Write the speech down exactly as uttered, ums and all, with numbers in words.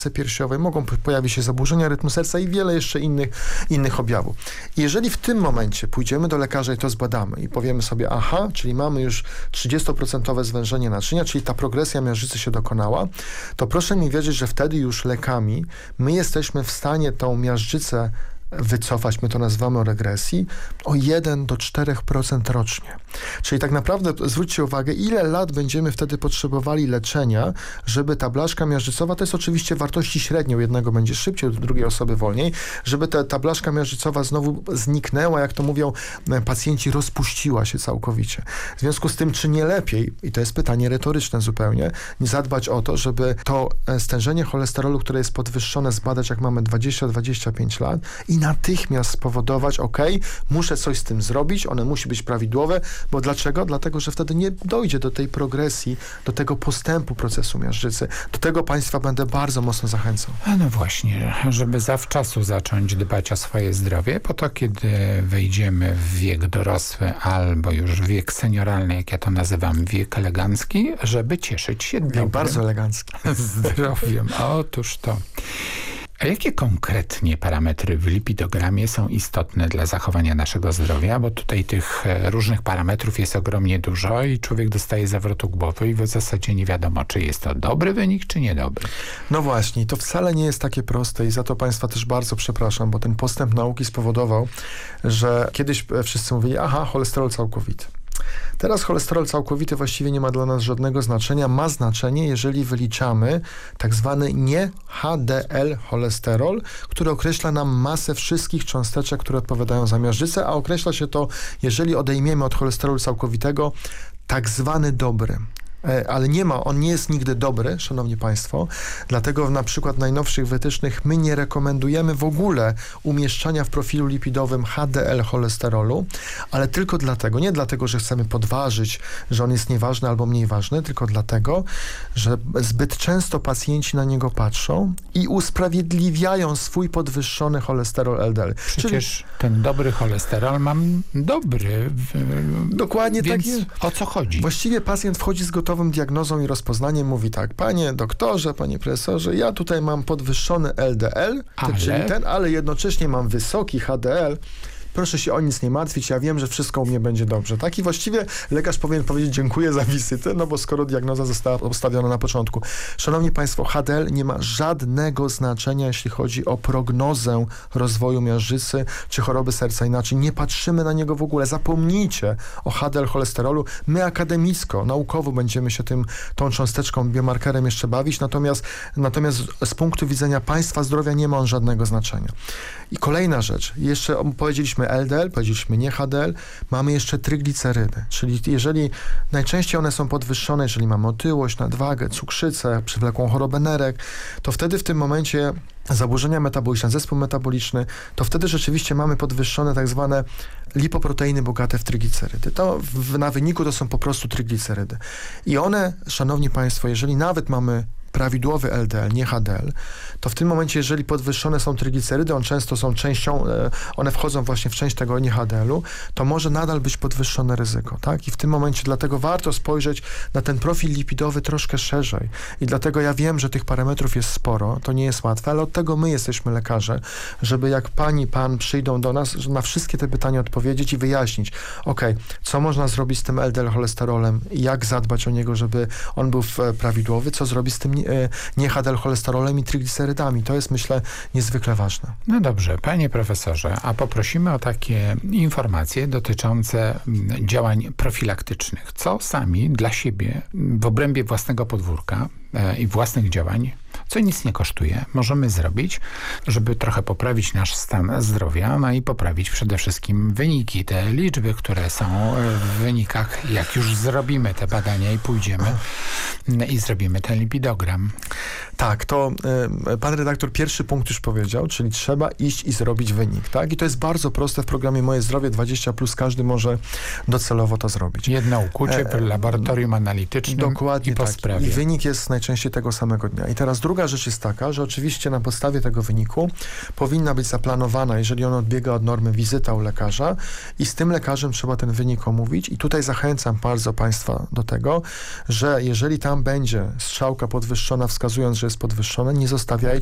piersiowej, mogą pojawić się zaburzenia rytmu serca i wiele jeszcze innych, innych objawów. I jeżeli w tym momencie pójdziemy do lekarza i to zbadamy i powiemy sobie, aha, czyli mamy już trzydziestoprocentowe zwężenie naczynia, czyli ta progresja miażdżycy się dokonała, to proszę mi wierzyć, że wtedy już lekami my jesteśmy w stanie tą miażdżycę wycofać, my to nazywamy o regresji, o jeden do czterech procent rocznie. Czyli tak naprawdę zwróćcie uwagę, ile lat będziemy wtedy potrzebowali leczenia, żeby ta blaszka miażdżycowa, to jest oczywiście wartości średnio, jednego będzie szybciej, u drugiej osoby wolniej, żeby ta, ta blaszka miażdżycowa znowu zniknęła, jak to mówią pacjenci, rozpuściła się całkowicie. W związku z tym, czy nie lepiej, i to jest pytanie retoryczne zupełnie, nie zadbać o to, żeby to stężenie cholesterolu, które jest podwyższone, zbadać, jak mamy dwadzieścia do dwudziestu pięciu lat i natychmiast spowodować, ok, muszę coś z tym zrobić, one musi być prawidłowe, bo dlaczego? Dlatego, że wtedy nie dojdzie do tej progresji, do tego postępu procesu miażdżycy. Do tego Państwa będę bardzo mocno zachęcał. A no właśnie, żeby zawczasu zacząć dbać o swoje zdrowie, po to, kiedy wejdziemy w wiek dorosły albo już wiek senioralny, jak ja to nazywam, wiek elegancki, żeby cieszyć się dobrym, bardzo elegancki zdrowiem. Otóż to. A jakie konkretnie parametry w lipidogramie są istotne dla zachowania naszego zdrowia? Bo tutaj tych różnych parametrów jest ogromnie dużo i człowiek dostaje zawrotu głowy i w zasadzie nie wiadomo, czy jest to dobry wynik, czy niedobry. No właśnie, to wcale nie jest takie proste i za to Państwa też bardzo przepraszam, bo ten postęp nauki spowodował, że kiedyś wszyscy mówili, aha, cholesterol całkowity. Teraz cholesterol całkowity właściwie nie ma dla nas żadnego znaczenia. Ma znaczenie, jeżeli wyliczamy tak zwany nie H D L cholesterol, który określa nam masę wszystkich cząsteczek, które odpowiadają za miażdżycę, a określa się to, jeżeli odejmiemy od cholesterolu całkowitego tak zwany dobry. Ale nie ma, on nie jest nigdy dobry, szanowni państwo, dlatego na przykład w najnowszych wytycznych my nie rekomendujemy w ogóle umieszczania w profilu lipidowym H D L cholesterolu, ale tylko dlatego, nie dlatego, że chcemy podważyć, że on jest nieważny albo mniej ważny, tylko dlatego, że zbyt często pacjenci na niego patrzą i usprawiedliwiają swój podwyższony cholesterol L D L. Przecież Czyli ten dobry cholesterol mam dobry. W... Dokładnie Więc tak jest. O co chodzi? Właściwie pacjent wchodzi z gotową diagnozą i rozpoznaniem, mówi tak, panie doktorze, panie profesorze, ja tutaj mam podwyższony L D L, ale... czyli ten, ale jednocześnie mam wysoki H D L. Proszę się o nic nie martwić, ja wiem, że wszystko u mnie będzie dobrze. Tak i właściwie lekarz powinien powiedzieć dziękuję za wizytę, no bo skoro diagnoza została postawiona na początku. Szanowni Państwo, H D L nie ma żadnego znaczenia, jeśli chodzi o prognozę rozwoju miażdżycy czy choroby serca i naczyń. Nie patrzymy na niego w ogóle. Zapomnijcie o H D L cholesterolu. My akademicko, naukowo będziemy się tym, tą cząsteczką, biomarkerem jeszcze bawić, natomiast, natomiast z punktu widzenia Państwa zdrowia nie ma on żadnego znaczenia. I kolejna rzecz, jeszcze powiedzieliśmy L D L, powiedzieliśmy nie H D L, mamy jeszcze tryglicerydy, czyli jeżeli najczęściej one są podwyższone, jeżeli mamy otyłość, nadwagę, cukrzycę, przewlekłą chorobę nerek, to wtedy w tym momencie zaburzenia metaboliczne, zespół metaboliczny, to wtedy rzeczywiście mamy podwyższone tak zwane lipoproteiny bogate w tryglicerydy. To w, na wyniku to są po prostu tryglicerydy. I one, szanowni państwo, jeżeli nawet mamy prawidłowy L D L, nie H D L, to w tym momencie, jeżeli podwyższone są tryglicerydy, one często są częścią, one wchodzą właśnie w część tego nie H D L-u, to może nadal być podwyższone ryzyko, tak? I w tym momencie dlatego warto spojrzeć na ten profil lipidowy troszkę szerzej. I dlatego ja wiem, że tych parametrów jest sporo, to nie jest łatwe, ale od tego my jesteśmy lekarze, żeby jak pani, pan przyjdą do nas, na wszystkie te pytania odpowiedzieć i wyjaśnić, ok, co można zrobić z tym L D L cholesterolem, jak zadbać o niego, żeby on był prawidłowy, co zrobić z tym nie H D L cholesterolem i tryglicerydami. To jest, myślę, niezwykle ważne. No dobrze, panie profesorze, a poprosimy o takie informacje dotyczące działań profilaktycznych. Co sami dla siebie w obrębie własnego podwórka e, i własnych działań, co nic nie kosztuje, możemy zrobić, żeby trochę poprawić nasz stan zdrowia, no i poprawić przede wszystkim wyniki, te liczby, które są w wynikach, jak już zrobimy te badania i pójdziemy i zrobimy ten lipidogram. Tak, to y, pan redaktor pierwszy punkt już powiedział, czyli trzeba iść i zrobić wynik, tak? I to jest bardzo proste w programie Moje Zdrowie dwadzieścia plus, każdy może docelowo to zrobić. Jedno ukucie w laboratorium analitycznym dokładnie i po tak. sprawie. I wynik jest najczęściej tego samego dnia. I teraz druga Druga rzecz jest taka, że oczywiście na podstawie tego wyniku powinna być zaplanowana, jeżeli on odbiega od normy, wizyta u lekarza i z tym lekarzem trzeba ten wynik omówić. I tutaj zachęcam bardzo Państwa do tego, że jeżeli tam będzie strzałka podwyższona, wskazując, że jest podwyższona, nie zostawiajcie